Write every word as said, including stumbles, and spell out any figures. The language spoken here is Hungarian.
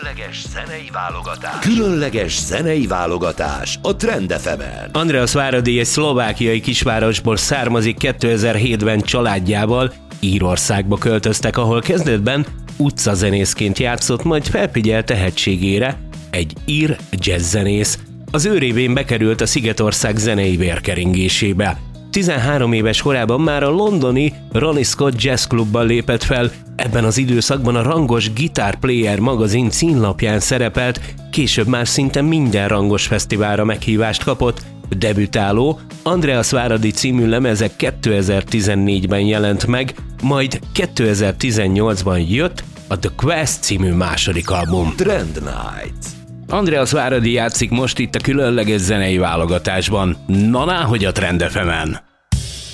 Különleges zenei válogatás. Különleges zenei válogatás a Trend ef emen. Andreas Váradi egy szlovákiai kisvárosból származik, kétezer-hétben családjával Írországba költöztek, ahol kezdetben utcazenészként játszott, majd felfigyelt tehetségére egy ír jazzzenész. Az ő révén bekerült a Szigetország zenei vérkeringésébe. tizenhárom éves korában már a londoni Ronnie Scott Jazz Clubban lépett fel, ebben az időszakban a rangos Guitar Player magazin címlapján szerepelt, később már szinte minden rangos fesztiválra meghívást kapott. Debütáló Andreas Váradi című lemeze kétezer-tizennégyben jelent meg, majd kétezer-tizennyolcban jött a The Quest című második album. Trend Night. Andreas Váradi játszik most itt a különleges zenei válogatásban. Na, náhogy a Trend ef emen.